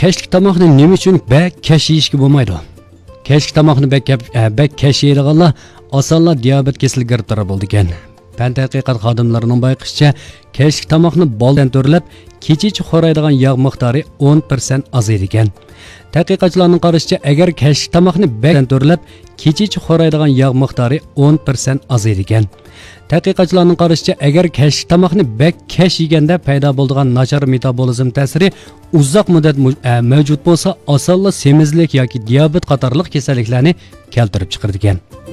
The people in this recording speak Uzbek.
kechlik tomoqni nima uchun kech yeyishga bo'lmaydi? Kechlik tomoqni kech yeydiganlar osonla diabet kasalligiga giriftor bo'ldi ekan. Fan tadqiqot xodimlarining bayqishicha, kechlik tomoqni boldan to'rlab, kechichi xo'raydigan yog' miqdori 10% azaydi ekan. Tadqiqotchilarning qarashicha, agar kechlik tomoqni bakdan to'rlab, kechichi xo'raydigan yog' miqdori 10% azaydi ekan. Tadqiqotchilarning qarashicha, agar kechlik tomoqni kech yeganda paydo bo'lgan nachar metabolizm ta'siri uzoq muddat mavjud bo'lsa, osonla semizlik yoki diabet qatorliq kasalliklarni keltirib chiqardi ekan.